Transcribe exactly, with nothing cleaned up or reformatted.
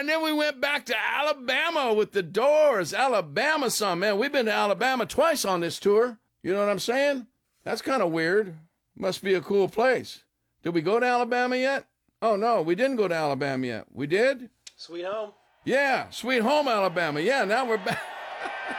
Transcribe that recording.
then we went back to Alabama with the Doors. Alabama, some man. We've been to Alabama twice on this tour. You know what I'm saying? That's kind of weird. Must be a cool place. Did we go to Alabama yet? Oh, no, we didn't go to Alabama yet. We did? Sweet home. Yeah, Sweet Home, Alabama. Yeah, now we're back.